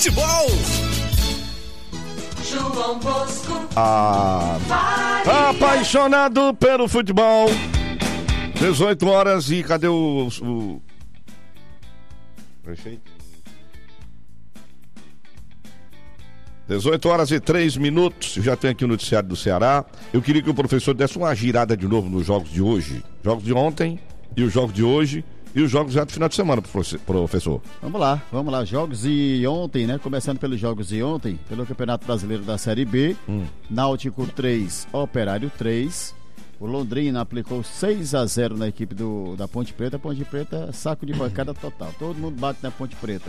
futebol. João Bosco. Apaixonado pelo futebol. 18 horas e cadê o... Perfeito. 18 horas e 3 minutos. Já tem aqui o noticiário do Ceará. Eu queria que o professor desse uma girada de novo nos jogos de hoje. Jogos de ontem e os jogos de hoje e os jogos já do final de semana, professor. Vamos lá. Jogos de ontem, né? Começando pelos jogos de ontem, pelo Campeonato Brasileiro da Série B. Náutico 3, Operário 3. O Londrina aplicou 6-0 na equipe da Ponte Preta. Ponte Preta, saco de pancada total. Todo mundo bate na Ponte Preta.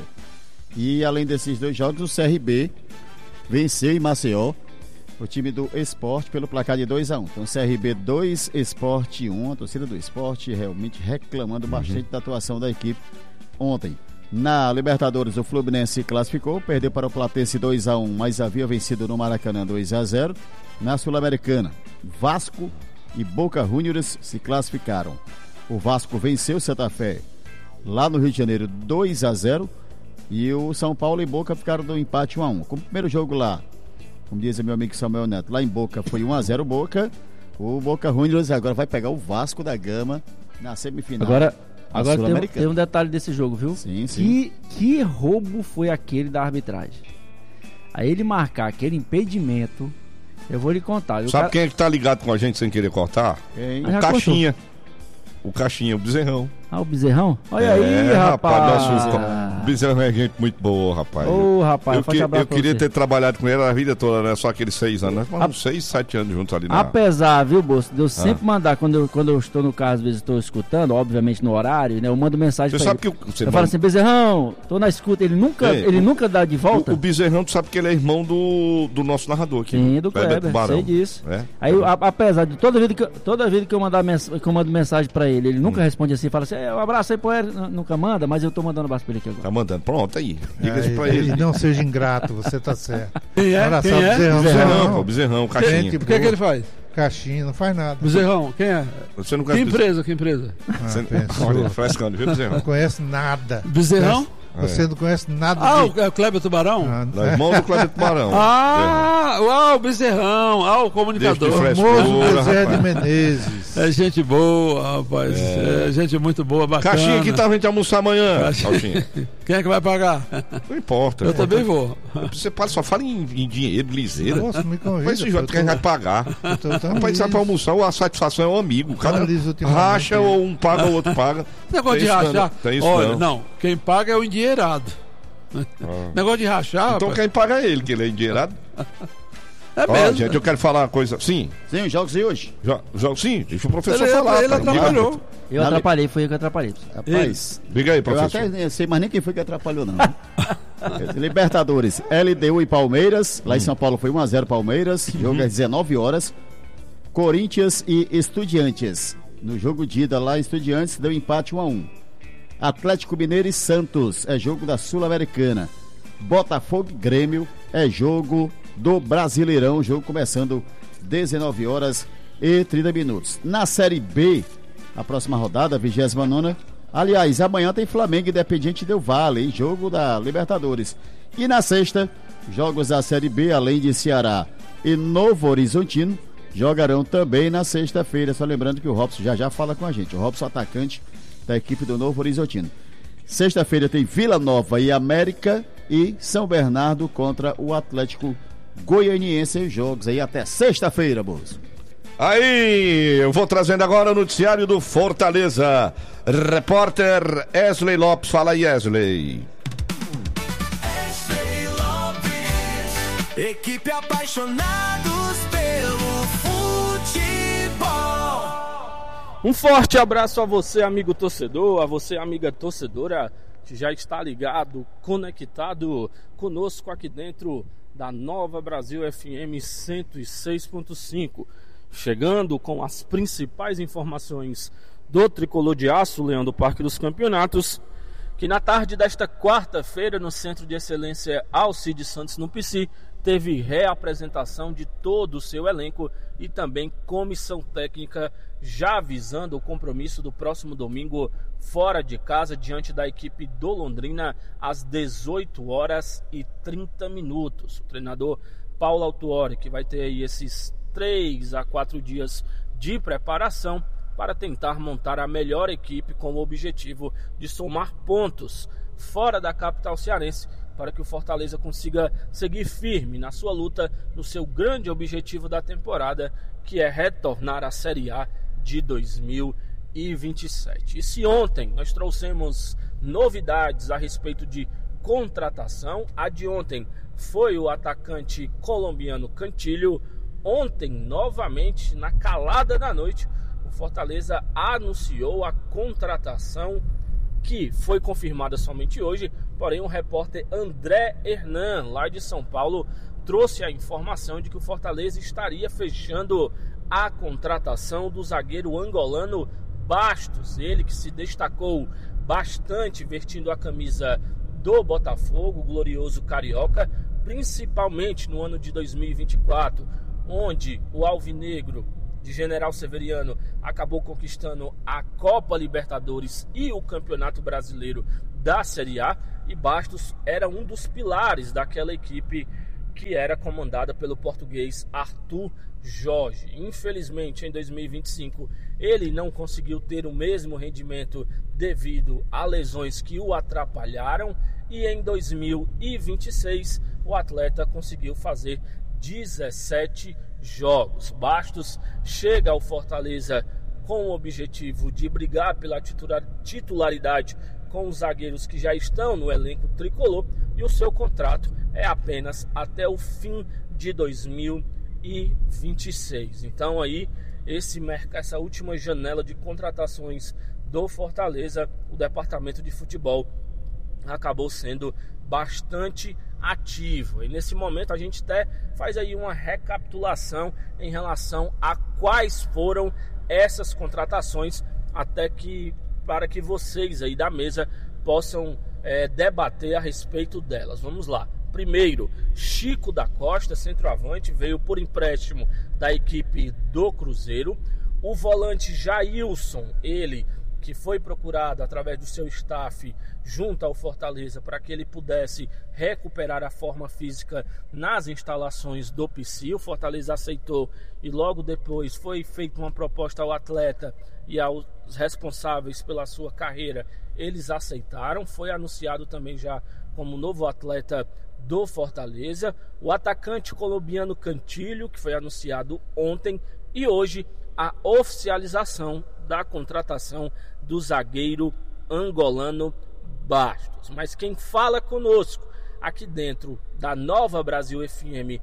E além desses dois jogos, o CRB venceu em Maceió o time do Sport pelo placar de 2-1. Então CRB 2, Sport 1. A torcida do Sport realmente reclamando bastante da atuação da equipe ontem. Na Libertadores, o Fluminense classificou, perdeu para o Platense 2-1, mas havia vencido no Maracanã 2-0. Na Sul-Americana, Vasco e Boca Juniors se classificaram. O Vasco venceu o Santa Fé lá no Rio de Janeiro 2-0 e o São Paulo e Boca ficaram no empate 1-1. Como o primeiro jogo lá, como diz o meu amigo Samuel Neto, lá em Boca foi 1-0 Boca. O Boca Juniors agora vai pegar o Vasco da Gama na semifinal. Agora tem um detalhe desse jogo, viu? Sim. Que roubo foi aquele da arbitragem? Aí ele marcar aquele impedimento, eu vou lhe contar. Sabe quem é que tá ligado com a gente sem querer cortar? Quem? O Caixinha. O Caixinha, o Bezerrão. O Bezerrão? Olha aí, rapaz. O Bezerrão é gente muito boa, rapaz. Rapaz, eu queria ter trabalhado com ele a vida toda, né? Só aqueles 6 anos. Nós uns 6, 7 anos juntos ali na... Apesar, viu, Bolso, de eu sempre mandar, quando eu estou no carro, às vezes estou escutando, obviamente no horário, né? Eu mando mensagem pra ele. Eu falo assim, Bezerrão, tô na escuta. Ele nunca dá de volta. O Bezerrão, tu sabe que ele é irmão do nosso narrador aqui. Sim, do Kleber, sei disso. Aí, apesar de toda vida que eu mando mensagem pra ele nunca responde assim, fala assim, um abraço aí pro Eric, nunca manda, mas eu tô mandando um abraço pra ele aqui agora. Tá mandando, pronto, aí. Diga isso pra ele. Não seja ingrato, você tá certo. Quem é? O Bezerrão, o Caixinha. O que ele faz? Caixinha, não faz nada. Bezerrão, quem é? Você não Que empresa? Olha, frescando, viu, Bezerrão? Não conhece nada. Bezerrão? Você não conhece nada. O Kleber Tubarão? Irmão do Kleber Tubarão. O Bezerrão. O comunicador. José de Menezes. É gente boa, rapaz. É gente muito boa, bacana. Caixinha, que tal a gente almoçar amanhã? Caixinha. Quem é que vai pagar? Não importa. Eu também vou. Você só fala em dinheiro, liseira. Nossa, me convida. Mas esse jogo quem vai pagar. Rapaz, sai pra almoçar, a satisfação é um amigo. Cada racha ou um paga ou outro paga. Negócio de rachar. Olha, não. Quem paga é o endinheirado. Negócio de rachar. Então quem paga é ele, que ele é endinheirado. É mesmo. Gente, eu quero falar uma coisa. Sim, os jogos de hoje. Sim, deixa o professor falar. Ele atrapalhou. Eu atrapalhei, foi eu que atrapalhei. Rapaz, diga aí, professor. Eu até não sei mais nem quem foi que atrapalhou, não. Libertadores, LDU e Palmeiras. Lá em São Paulo foi 1-0 Palmeiras. Jogo às 19 horas. Corinthians e Estudiantes. No jogo de ida lá em Estudiantes, deu empate 1-1. Atlético Mineiro e Santos. É jogo da Sul-Americana. Botafogo e Grêmio. É jogo do Brasileirão. Jogo começando 19 horas e 30 minutos. Na Série B, a próxima rodada, 29ª. Aliás, amanhã tem Flamengo e Independiente Del Valle, jogo da Libertadores. E na sexta, jogos da Série B, além de Ceará e Novo Horizontino, jogarão também na sexta-feira. Só lembrando que o Robson já fala com a gente. O Robson, atacante da equipe do Novo Horizontino. Sexta-feira tem Vila Nova e América e São Bernardo contra o Atlético Goianiense. Os jogos aí até sexta-feira, Bozo. Aí, eu vou trazendo agora o noticiário do Fortaleza. Repórter Wesley Lopes, fala aí, Wesley. Equipe apaixonados pelo futebol. Um forte abraço a você, amigo torcedor, a você, amiga torcedora, que já está ligado, conectado conosco aqui dentro da Nova Brasil FM 106.5. Chegando com as principais informações do Tricolor de Aço, Leão do Parque dos Campeonatos. que na tarde desta quarta-feira, no Centro de Excelência Alcides Santos, no PC, teve reapresentação de todo o seu elenco e também comissão técnica, já visando o compromisso do próximo domingo fora de casa, diante da equipe do Londrina, às 18h30. O treinador Paulo Autuori, que vai ter aí esses 3 a 4 dias de preparação para tentar montar a melhor equipe com o objetivo de somar pontos fora da capital cearense, para que o Fortaleza consiga seguir firme na sua luta no seu grande objetivo da temporada, que é retornar à Série A de 2027. E se ontem nós trouxemos novidades a respeito de contratação, a de ontem foi o atacante colombiano Cantillo. Ontem, novamente, na calada da noite, o Fortaleza anunciou a contratação, que foi confirmada somente hoje, porém o repórter André Hernan, lá de São Paulo, trouxe a informação de que o Fortaleza estaria fechando a contratação do zagueiro angolano Bastos, ele que se destacou bastante vestindo a camisa do Botafogo, o glorioso carioca, principalmente no ano de 2024, onde o alvinegro de General Severiano acabou conquistando a Copa Libertadores e o Campeonato Brasileiro da Série A, e Bastos era um dos pilares daquela equipe que era comandada pelo português Arthur Jorge. Infelizmente, em 2025, ele não conseguiu ter o mesmo rendimento devido a lesões que o atrapalharam, e em 2026 o atleta conseguiu fazer 17 jogos. Bastos chega ao Fortaleza com o objetivo de brigar pela titularidade com os zagueiros que já estão no elenco tricolor, e o seu contrato é apenas até o fim de 2026. Então aí, essa última janela de contratações do Fortaleza, o departamento de futebol acabou sendo bastante ativo. E nesse momento a gente até faz aí uma recapitulação em relação a quais foram essas contratações, até que para que vocês aí da mesa possam debater a respeito delas. Vamos lá. Primeiro, Chico da Costa, centroavante, veio por empréstimo da equipe do Cruzeiro. O volante Jailson, ele que foi procurado através do seu staff junto ao Fortaleza para que ele pudesse recuperar a forma física nas instalações do PC. O Fortaleza aceitou e logo depois foi feita uma proposta ao atleta e aos responsáveis pela sua carreira. Eles aceitaram, foi anunciado também já como novo atleta do Fortaleza. O atacante colombiano Cantillo, que foi anunciado ontem, e hoje a oficialização da contratação do zagueiro angolano Bastos. Mas quem fala conosco aqui dentro da Nova Brasil FM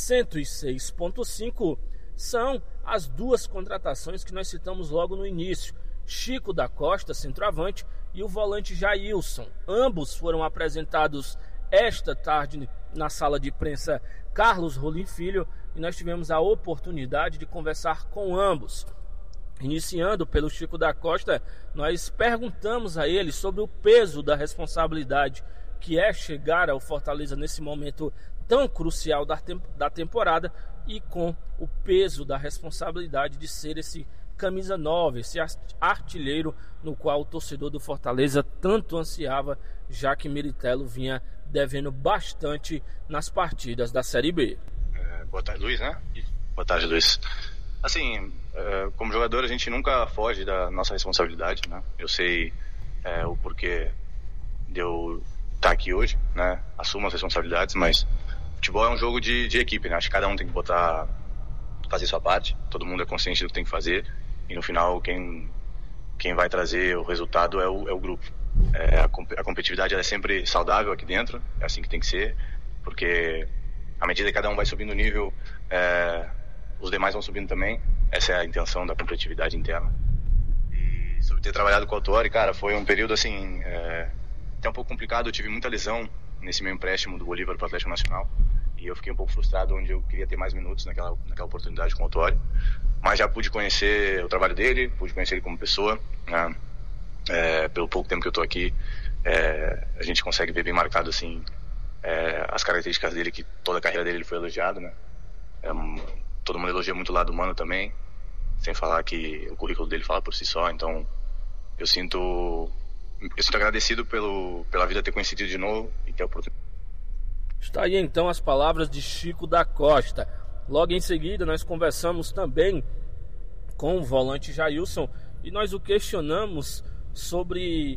106.5 são as duas contratações que nós citamos logo no início: Chico da Costa, centroavante, e o volante Jailson. Ambos foram apresentados esta tarde na sala de imprensa Carlos Rolim Filho, e nós tivemos a oportunidade de conversar com ambos. Iniciando pelo Chico da Costa, nós perguntamos a ele sobre o peso da responsabilidade que é chegar ao Fortaleza nesse momento tão crucial da temporada, e com o peso da responsabilidade de ser esse camisa 9, esse artilheiro no qual o torcedor do Fortaleza tanto ansiava, já que Miritello vinha devendo bastante nas partidas da Série B. Boa tarde, Luiz, né? Boa tarde, Luiz. Assim, como jogador a gente nunca foge da nossa responsabilidade, né? Eu sei o porquê de eu estar aqui hoje, né? Assumo as responsabilidades, mas futebol é um jogo de equipe, né? Acho que cada um tem que fazer sua parte, todo mundo é consciente do que tem que fazer, e no final quem vai trazer o resultado é o grupo. A competitividade ela é sempre saudável aqui dentro, é assim que tem que ser, porque à medida que cada um vai subindo o nível, os demais vão subindo também. Essa é a intenção da competitividade interna. E sobre ter trabalhado com o Autuori, cara, foi um período assim, até um pouco complicado. Eu tive muita lesão nesse meu empréstimo do Bolívar para o Atlético Nacional, e eu fiquei um pouco frustrado, onde eu queria ter mais minutos naquela oportunidade com o Autuori, mas já pude conhecer o trabalho dele, pude conhecer ele como pessoa, né? Pelo pouco tempo que eu estou aqui, a gente consegue ver bem marcado assim as características dele, que toda a carreira dele ele foi elogiado, né? Todo mundo elogia muito o lado humano também, sem falar que o currículo dele fala por si só. Então eu sinto agradecido pela vida ter conhecido de novo e ter a oportunidade. Está aí então as palavras de Chico da Costa. Logo em seguida nós conversamos também com o volante Jailson e nós o questionamos sobre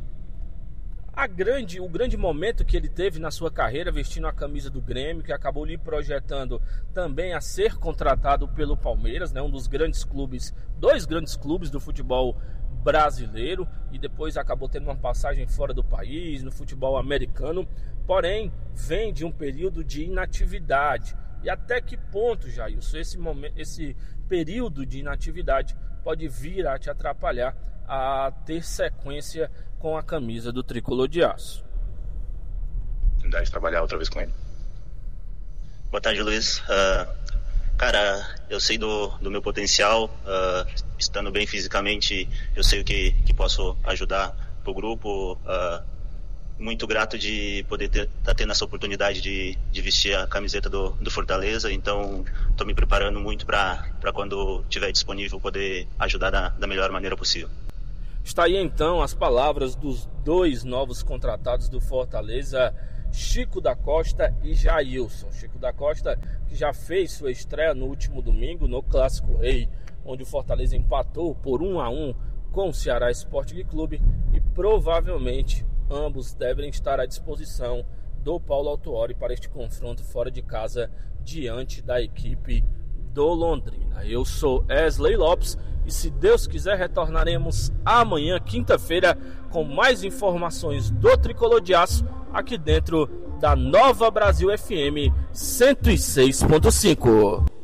o grande momento que ele teve na sua carreira vestindo a camisa do Grêmio, que acabou lhe projetando também a ser contratado pelo Palmeiras, né, dois grandes clubes do futebol brasileiro, e depois acabou tendo uma passagem fora do país, no futebol americano, porém vem de um período de inatividade. E até que ponto, Jailson, esse período de inatividade pode vir a te atrapalhar a ter sequência com a camisa do Tricolor de Aço? De trabalhar outra vez com ele. Boa tarde, Luiz. Cara, eu sei do meu potencial, estando bem fisicamente, eu sei o que posso ajudar pro grupo. Muito grato de poder estar tendo essa oportunidade de vestir a camiseta do Fortaleza, então estou me preparando muito para quando estiver disponível poder ajudar da melhor maneira possível. Está aí então as palavras dos dois novos contratados do Fortaleza, Chico da Costa e Jailson. Chico da Costa, que já fez sua estreia no último domingo no Clássico Rei, onde o Fortaleza empatou por 1-1 com o Ceará Sporting Clube, e provavelmente ambos devem estar à disposição do Paulo Autuori para este confronto fora de casa diante da equipe do Londrina. Eu sou Wesley Lopes e, se Deus quiser, retornaremos amanhã, quinta-feira, com mais informações do Tricolor de Aço aqui dentro da Nova Brasil FM 106.5.